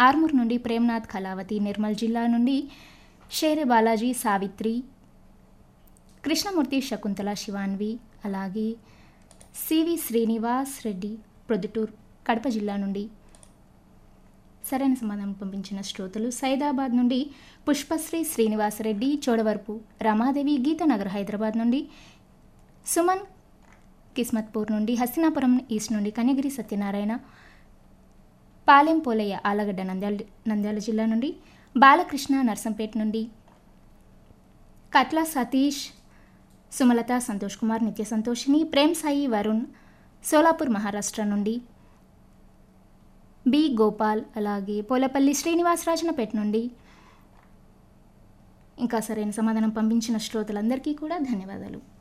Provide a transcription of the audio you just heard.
ఆర్మూర్ నుండి ప్రేమ్నాథ్ కళావతి, నిర్మల్ జిల్లా నుండి షేరే బాలాజీ, సావిత్రి, కృష్ణమూర్తి, శకుంతల, శివాన్వి, అలాగే సివి శ్రీనివాస్ రెడ్డి ప్రొద్దుటూరు కడప జిల్లా నుండి సరైన సమాధానం పంపించిన శ్రోతలు సైదాబాద్ నుండి పుష్పశ్రీ శ్రీనివాసరెడ్డి, చోడవరపు రమాదేవి, గీతానగర్ హైదరాబాద్ నుండి సుమన్, కిస్మత్పూర్ నుండి హస్తినాపురం ఈస్ట్ నుండి కన్యగిరి సత్యనారాయణ, పాలెం పోలయ్య ఆలగడ్డ నంద్యాల జిల్లా నుండి బాలకృష్ణ నర్సంపేట నుండి కట్ల సతీష్, సుమలత, సంతోష్ కుమార్, నిత్య సంతోషిని, ప్రేమ్ సాయి, వరుణ్ సోలాపూర్ మహారాష్ట్ర నుండి బి గోపాల్, అలాగే పోలపల్లి శ్రీనివాసరాజనపేట నుండి. ఇంకా సరైన సమాధానం పంపించిన శ్రోతలందరికీ కూడా ధన్యవాదాలు.